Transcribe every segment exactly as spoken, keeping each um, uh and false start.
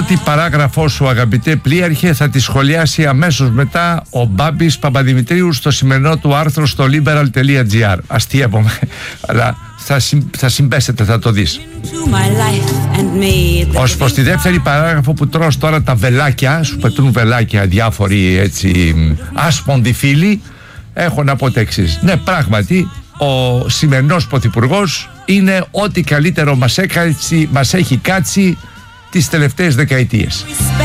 πρώτη παράγραφό σου, αγαπητέ πλοίαρχε, θα τη σχολιάσει αμέσως μετά ο Μπάμπης Παπαδημητρίου στο σημερινό του άρθρο στο liberal τελεία gr. Αστείευομαι, αλλά θα, συμ, θα συμπέσετε, θα το δεις. Ως προς τη δεύτερη παράγραφο που τρως τώρα τα βελάκια, σου πετούν βελάκια διάφοροι έτσι άσπονδοι φίλοι, έχω να πω το εξής. Ναι, πράγματι, ο σημερινός πρωθυπουργός είναι ό,τι καλύτερο μας, έκατσι, μας έχει κάτσει τις τελευταίες δεκαετίες.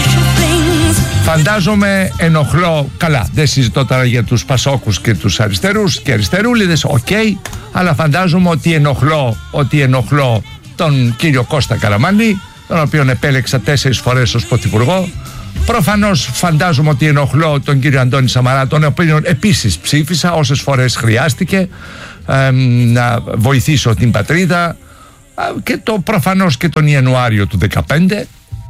Φαντάζομαι ενοχλώ, καλά, δεν συζητώ τώρα για τους Πασόκους και τους αριστερούς και αριστερούλιδες, οκ, okay, αλλά φαντάζομαι ότι ενοχλώ, ότι ενοχλώ τον κύριο Κώστα Καραμανλή, τον οποίον επέλεξα τέσσερις φορές ως πρωθυπουργό. Προφανώς φαντάζομαι ότι ενοχλώ τον κύριο Αντώνη Σαμαρά, τον οποίον επίσης ψήφισα όσες φορές χρειάστηκε ε, να βοηθήσω την πατρίδα, και το προφανώς και τον Ιανουάριο του δεκαπέντε.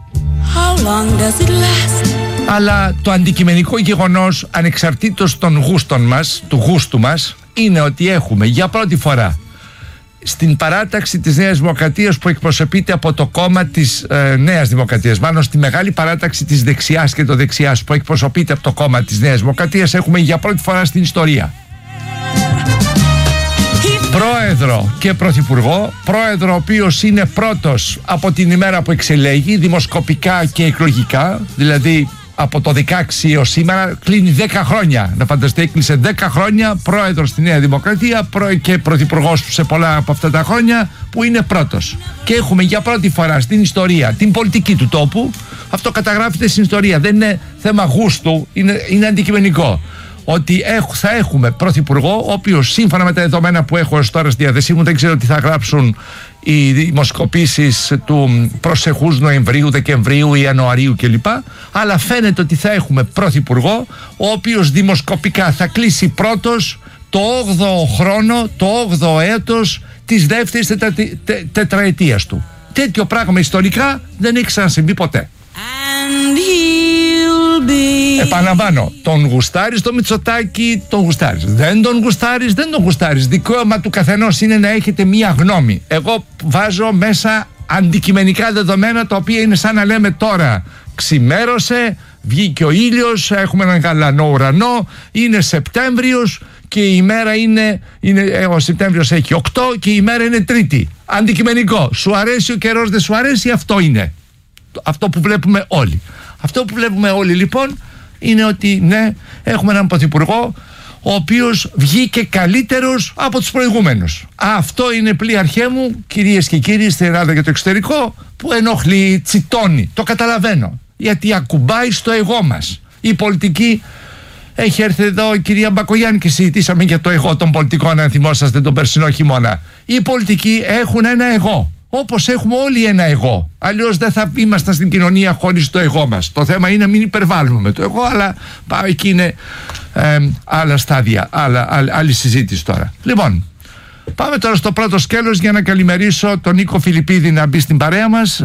Αλλά το αντικειμενικό γεγονός, ανεξαρτήτως των γούστων μας, του γούστου μας, είναι ότι έχουμε για πρώτη φορά στην παράταξη της Νέας Δημοκρατίας, που εκπροσωπείται από το κόμμα της ε, Νέας Δημοκρατίας, μάλλον στη μεγάλη παράταξη της δεξιάς και το δεξιάς που εκπροσωπείται από το κόμμα της Νέας Δημοκρατίας, έχουμε για πρώτη φορά στην ιστορία πρόεδρο και πρωθυπουργό, πρόεδρο ο οποίος είναι πρώτος από την ημέρα που εξελέγει, δημοσκοπικά και εκλογικά, δηλαδή από το δεκαέξι έως σήμερα, κλείνει δέκα χρόνια. Να φανταστείτε, έκλεισε δέκα χρόνια πρόεδρος στη Νέα Δημοκρατία και πρωθυπουργός σε πολλά από αυτά τα χρόνια, που είναι πρώτος. Και έχουμε για πρώτη φορά στην ιστορία την πολιτική του τόπου, αυτό καταγράφεται στην ιστορία, δεν είναι θέμα γούστου, είναι, είναι αντικειμενικό, ότι θα έχουμε πρωθυπουργό, ο οποίος σύμφωνα με τα δεδομένα που έχω ως τώρα στη διάθεσή μου, δεν ξέρω τι θα γράψουν οι δημοσκοπήσεις του προσεχούς Νοεμβρίου, Δεκεμβρίου, Ιανουαρίου κλπ. Αλλά φαίνεται ότι θα έχουμε πρωθυπουργό, ο οποίος δημοσκοπικά θα κλείσει πρώτος το όγδοο χρόνο, το όγδοο έτος της δεύτερης τετρα... τε... τετραετίας του. Τέτοιο πράγμα ιστορικά δεν έχει ξανασυμβεί ποτέ. Επαναλαμβάνω, τον γουστάρεις το Μητσοτάκη, τον γουστάρεις. Δεν τον γουστάρεις, δεν τον γουστάρεις. Δικαίωμα του καθενός είναι να έχετε μία γνώμη. Εγώ βάζω μέσα αντικειμενικά δεδομένα, τα οποία είναι σαν να λέμε τώρα ξημέρωσε, βγήκε ο ήλιος, έχουμε έναν γαλανό ουρανό, είναι Σεπτέμβριος και η ημέρα είναι, είναι ο Σεπτέμβριος έχει οκτώ και η ημέρα είναι Τρίτη. Αντικειμενικό. Σου αρέσει ο καιρός, δεν σου αρέσει, αυτό είναι. Αυτό που βλέπουμε όλοι. Αυτό που βλέπουμε όλοι λοιπόν είναι ότι ναι, έχουμε έναν πρωθυπουργό ο οποίος βγήκε καλύτερος από τους προηγούμενους. Αυτό είναι, πλοίαρχέ μου, κυρίες και κύριοι, στην Ελλάδα και το εξωτερικό, που ενοχλεί, τσιτώνει. Το καταλαβαίνω, γιατί ακουμπάει στο εγώ μας. Η πολιτική, έχει έρθει εδώ η κυρία Μπακογιάννη και συζητήσαμε για το εγώ των πολιτικών, αν θυμόσαστε, τον περσινό χειμώνα. Οι πολιτικοί έχουν ένα εγώ, όπως έχουμε όλοι ένα εγώ. Αλλιώς δεν θα ήμασταν στην κοινωνία χωρίς το εγώ μας. Το θέμα είναι να μην υπερβάλλουμε με το εγώ, αλλά πάω, εκεί είναι ε, άλλα στάδια, άλλα, άλλη, άλλη συζήτηση τώρα. Λοιπόν, πάμε τώρα στο πρώτο σκέλος για να καλημερίσω τον Νίκο Φιλιππίδη να μπει στην παρέα μας,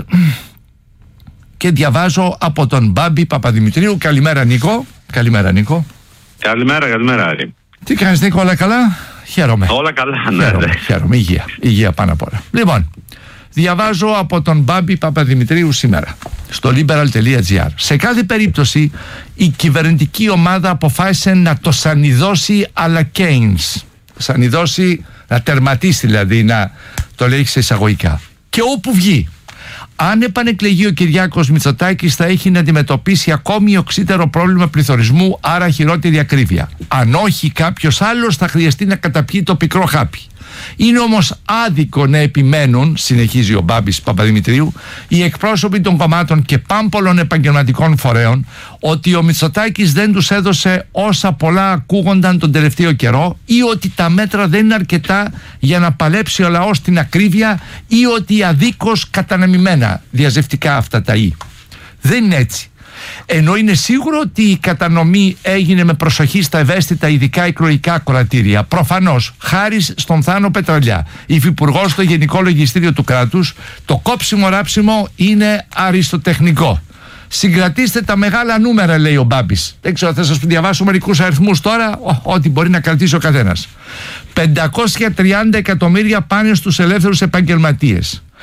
και διαβάζω από τον Μπάμπη Παπαδημητρίου. Καλημέρα Νίκο. Καλημέρα Νίκο. Καλημέρα, καλημέρα Άρη. Τι κάνεις Νίκο, όλα καλά? Χαίρομαι. Όλα καλά, ναι. Χαίρομαι, χαίρομαι. Υγεία, υγεία πάνω απ' όλα. Λοιπόν, διαβάζω από τον Μπάμπη Παπαδημητρίου σήμερα στο liberal τελεία gr. Σε κάθε περίπτωση η κυβερνητική ομάδα αποφάσισε να το σανιδώσει αλλά Keynes. Σανιδώσει, να τερματίσει δηλαδή, να το λέει σε εισαγωγικά. Και όπου βγει. Αν επανεκλεγεί ο Κυριάκος Μητσοτάκης, θα έχει να αντιμετωπίσει ακόμη οξύτερο πρόβλημα πληθωρισμού, άρα χειρότερη ακρίβεια. Αν όχι, κάποιος άλλος θα χρειαστεί να καταπιεί το πικρό χάπι. Είναι όμως άδικο να επιμένουν, συνεχίζει ο Μπάμπης Παπαδημητρίου, οι εκπρόσωποι των κομμάτων και πάμπολων επαγγελματικών φορέων, ότι ο Μητσοτάκης δεν τους έδωσε όσα πολλά ακούγονταν τον τελευταίο καιρό, ή ότι τα μέτρα δεν είναι αρκετά για να παλέψει ο λαός την ακρίβεια, ή ότι αδίκως κατανεμημένα διαζευτικά αυτά τα ή. Δεν είναι έτσι. Ενώ είναι σίγουρο ότι η κατανομή έγινε με προσοχή στα ευαίσθητα ειδικά εκλογικά ακροατήρια, προφανώς χάρη στον Θάνο Πετραλιά, υφυπουργό στο Γενικό Λογιστήριο του κράτους, το κόψιμο ράψιμο είναι αριστοτεχνικό. Συγκρατήστε τα μεγάλα νούμερα, λέει ο Μπάμπης. Δεν ξέρω, θα σας διαβάσω μερικούς αριθμούς τώρα, ό,τι μπορεί να κρατήσει ο καθένας. πεντακόσια τριάντα εκατομμύρια πάνε στους ελεύθερους επαγγελματίες.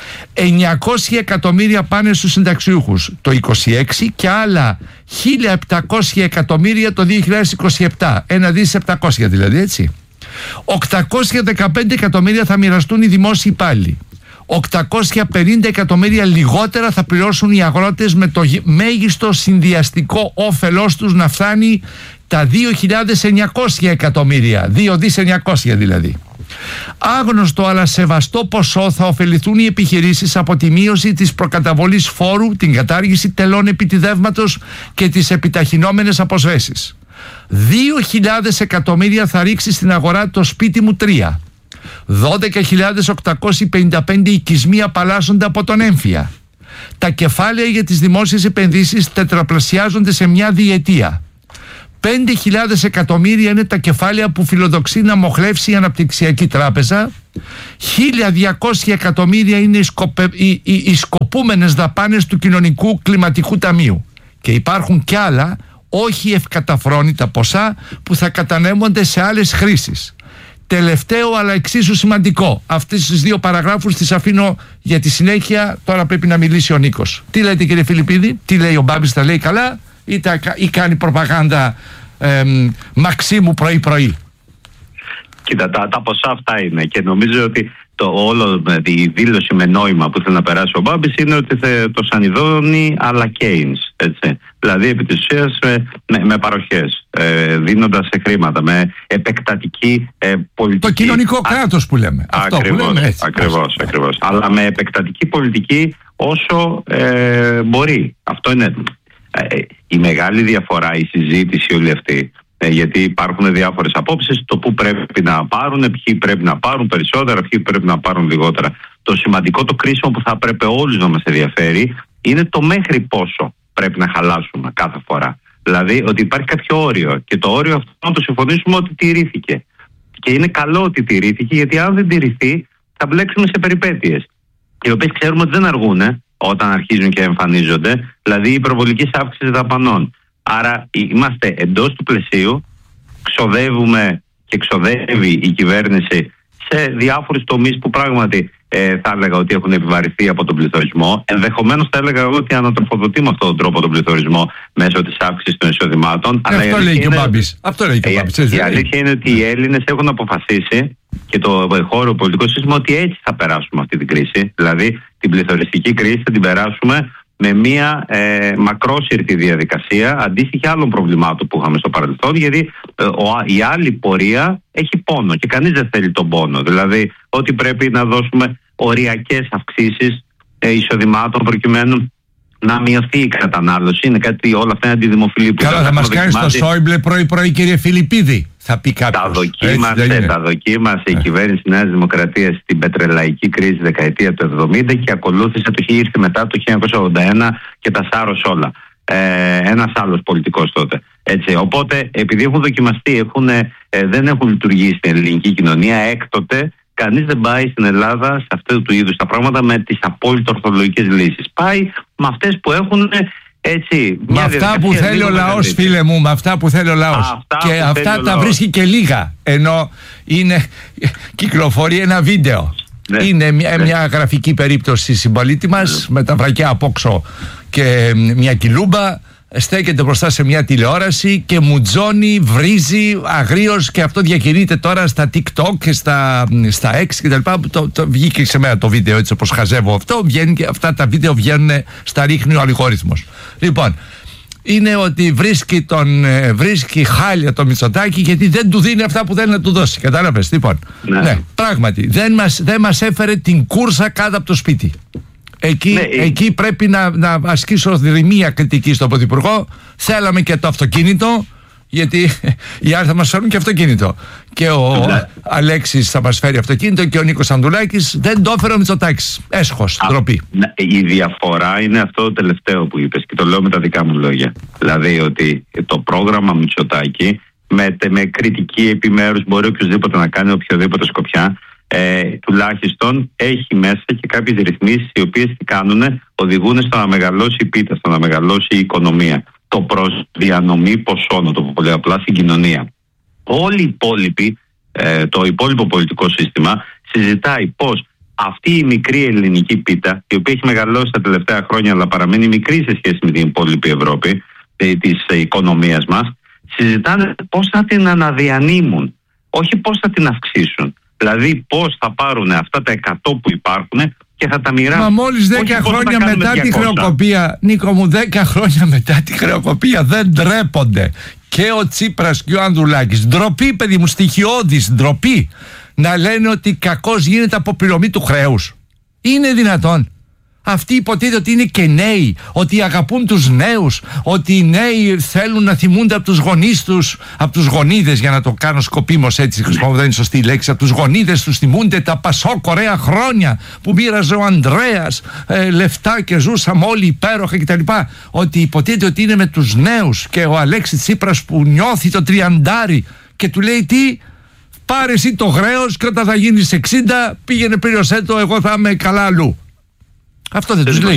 εννιακόσια εκατομμύρια πάνε στους συνταξιούχους το είκοσι έξι και άλλα χίλια επτακόσια εκατομμύρια το δύο χιλιάδες είκοσι επτά. Ένα δις επτακόσια δηλαδή, έτσι. οκτακόσια δεκαπέντε εκατομμύρια θα μοιραστούν οι δημόσιοι υπάλληλοι. οκτακόσια πενήντα εκατομμύρια λιγότερα θα πληρώσουν οι αγρότες, με το μέγιστο συνδυαστικό όφελός τους να φτάνει τα δύο χιλιάδες εννιακόσια εκατομμύρια, δύο δις εννιακόσια δηλαδή. Άγνωστο αλλά σεβαστό ποσό θα ωφεληθούν οι επιχειρήσεις από τη μείωση της προκαταβολής φόρου, την κατάργηση τελών επιτιδεύματος και τις επιταχυνόμενες αποσβέσεις. Δύο χιλιάδες εκατομμύρια θα ρίξει στην αγορά το σπίτι μου τρία. δώδεκα χιλιάδες οκτακόσιοι πενήντα πέντε οικισμοί απαλλάσσονται από τον έμφυα. Τα κεφάλαια για τις δημόσιες επενδύσεις τετραπλασιάζονται σε μια διετία. πέντε χιλιάδες εκατομμύρια είναι τα κεφάλαια που φιλοδοξεί να μοχλεύσει η Αναπτυξιακή Τράπεζα. χίλια διακόσια εκατομμύρια είναι οι, σκοπε... οι... οι... οι σκοπούμενες δαπάνες του Κοινωνικού Κλιματικού Ταμείου. Και υπάρχουν κι άλλα, όχι ευκαταφρόνητα ποσά, που θα κατανέμονται σε άλλες χρήσεις. Τελευταίο αλλά εξίσου σημαντικό, αυτές τις δύο παραγράφους τις αφήνω για τη συνέχεια. Τώρα πρέπει να μιλήσει ο Νίκος. Τι λέτε, κύριε Φιλιππίδη, τι λέει ο Μπάμπης, τα λέει καλά ή, τα, ή κάνει προπαγάνδα ε, Μαξίμου πρωί-πρωί? Κοίτα, τα, τα ποσά αυτά είναι, και νομίζω ότι το όλο, η δήλωση με νόημα που θέλει να περάσει ο Μπάμπης είναι ότι θε, το σανιδώνει αλλά Keynes, έτσι. Δηλαδή επί της ουσίας με, με, με παροχές, ε, δίνοντας σε χρήματα, με επεκτατική ε, πολιτική. Το κοινωνικό κράτος που λέμε. Αυτό ακριβώς, που λέμε, έτσι. Ακριβώς, ακριβώς. Αλλά με επεκτατική πολιτική όσο ε, μπορεί. Αυτό είναι ε, η μεγάλη διαφορά, η συζήτηση όλη αυτή. Γιατί υπάρχουν διάφορες απόψεις το που πρέπει να πάρουν, ποιοι πρέπει να πάρουν περισσότερα, ποιοι πρέπει να πάρουν λιγότερα. Το σημαντικό, το κρίσιμο που θα πρέπει όλους να μας ενδιαφέρει είναι το μέχρι πόσο πρέπει να χαλάσουμε κάθε φορά. Δηλαδή ότι υπάρχει κάποιο όριο, και το όριο αυτό να το συμφωνήσουμε ότι τηρήθηκε. Και είναι καλό ότι τηρήθηκε, γιατί αν δεν τηρηθεί θα μπλέξουμε σε περιπέτειες, οι οποίες ξέρουμε ότι δεν αργούν όταν αρχίζουν και εμφανίζονται, δηλαδή η υπερβολική αύξηση δαπανών. Άρα είμαστε εντός του πλαισίου, ξοδεύουμε και ξοδεύει η κυβέρνηση σε διάφορους τομείς που πράγματι ε, θα έλεγα ότι έχουν επιβαρυνθεί από τον πληθωρισμό. Ενδεχομένως θα έλεγα ότι ανατροφοδοτεί με αυτόν τον τρόπο τον πληθωρισμό μέσω της αύξησης των εισοδημάτων. Ε, αυτό, λέει είναι... Μπάμπης. αυτό λέει και ο Μπάμπης. Η, η αλήθεια είναι ότι οι Έλληνες έχουν αποφασίσει, και το χώρο πολιτικό σύστημα, ότι έτσι θα περάσουμε αυτή την κρίση. Δηλαδή την πληθωριστική κρίση θα την περάσουμε με μια ε, μακρόσυρτη διαδικασία, αντίστοιχη άλλων προβλημάτων που είχαμε στο παρελθόν, γιατί ε, ο, η άλλη πορεία έχει πόνο και κανείς δεν θέλει τον πόνο. Δηλαδή ότι πρέπει να δώσουμε οριακές αυξήσεις ε, εισοδημάτων προκειμένου να μειωθεί η κατανάλωση. Είναι κάτι, όλα αυτά είναι αντιδημοφιλή. Καλά, θα μας κάνει το Σόιμπλε πρωί-πρωί, κύριε Φιλιππίδη, θα πει κάποιος. Τα δοκίμασε, τα δοκίμασε η κυβέρνηση της Νέας Δημοκρατίας στην πετρελαϊκή κρίση δεκαετία του εβδομήντα και ακολούθησε το ήρθε μετά το χίλια εννιακόσια ογδόντα ένα και τα σάρωσε όλα. Ε, ένας άλλος πολιτικός τότε. Έτσι, οπότε επειδή έχουν δοκιμαστεί, έχουν, ε, δεν έχουν λειτουργήσει στην ελληνική κοινωνία, έκτοτε κανείς δεν πάει στην Ελλάδα σε αυτού του είδους τα πράγματα με τις απόλυτα ορθολογικές λύσεις. Πάει με αυτές που έχουν, έτσι, με αυτά που θέλει ο λαός, φίλε μου, με αυτά που θέλει ο λαός. Αυτά και αυτά τα βρίσκει και λίγα. Ενώ είναι, κυκλοφορεί ένα βίντεο. Ναι. Είναι μια, ναι. μια γραφική περίπτωση συμπολίτη μας, ναι. με τα βρακιά απόξω και μια κιλούμπα. Στέκεται μπροστά σε μια τηλεόραση και μουτζώνει, βρίζει αγρίως, και αυτό διακηρύεται τώρα στα TikTok και στα, στα X και τα λοιπά. Το, το, βγήκε σε μένα το βίντεο, έτσι όπως χαζεύω αυτό, βγαίνει και αυτά τα βίντεο βγαίνουν στα ρίχνει ο αλγόριθμος. Λοιπόν, είναι ότι βρίσκει, τον, βρίσκει χάλια το Μητσοτάκη γιατί δεν του δίνει αυτά που θέλει να του δώσει. Κατάλαβες? Λοιπόν, ναι. ναι, πράγματι δεν μας, δεν μας έφερε την κούρσα κάτω από το σπίτι. Εκεί, ναι, εκεί πρέπει να, να ασκήσω δρυμία κριτική στον Πρωθυπουργό. Θέλαμε και το αυτοκίνητο, γιατί οι άλλοι θα μας φέρουν και αυτοκίνητο. Και ο ναι. Αλέξης θα μας φέρει αυτοκίνητο και ο Νίκος Ανδουλάκης. Δεν το έφερε ο Μητσοτάκης. Έσχος, ντροπή. Ναι, η διαφορά είναι αυτό το τελευταίο που είπες, και το λέω με τα δικά μου λόγια. Δηλαδή ότι το πρόγραμμα Μητσοτάκη με, με κριτική επιμέρους μπορεί οποιοδήποτε να κάνει οποιοδήποτε σκοπιά. Ε, τουλάχιστον έχει μέσα και κάποιες ρυθμίσεις οι οποίες τι κάνουν, οδηγούν στο να μεγαλώσει η πίτα, στο να μεγαλώσει η οικονομία, το προς διανομή ποσών, να το πω πολύ απλά, στην κοινωνία. Όλοι οι υπόλοιποι, ε, το υπόλοιπο πολιτικό σύστημα συζητάει πώς αυτή η μικρή ελληνική πίτα, η οποία έχει μεγαλώσει τα τελευταία χρόνια αλλά παραμένει μικρή σε σχέση με την υπόλοιπη Ευρώπη της οικονομίας μας, συζητάνε πώς θα την αναδιανύμουν, όχι πώς θα την αυξήσουν. Δηλαδή πώς θα πάρουν αυτά τα εκατό που υπάρχουν και θα τα μοιράσουν. Μα μόλις δέκα χρόνια μετά τη χρεοκοπία, Νίκο μου, δέκα χρόνια μετά τη χρεοκοπία δεν ντρέπονται και ο Τσίπρας και ο Ανδρουλάκης. Ντροπή, παιδί μου, στοιχειώδης ντροπή να λένε ότι κακώς γίνεται αποπληρωμή του χρέους. Είναι δυνατόν? Αυτοί υποτίθεται ότι είναι και νέοι, ότι αγαπούν τους νέους, ότι οι νέοι θέλουν να θυμούνται από τους γονείς τους, από τους γονίδες, για να το κάνω σκοπίμως έτσι, χρησιμοποιώ, δεν είναι σωστή η λέξη, από τους γονίδες τους θυμούνται τα πασόκ ωραία χρόνια που μοίραζε ο Ανδρέας ε, λεφτά και ζούσαμε όλοι υπέροχα κτλ. Ότι υποτίθεται ότι είναι με τους νέους, και ο Αλέξης Τσίπρας που νιώθει το τριαντάρι και του λέει τι, πάρε εσύ το χρέος και όταν θα γίνεις εξήντα πήγαινε πλήρωσέ το, εγώ θα είμαι καλά αλλού. Αυτό δεν τους λέει.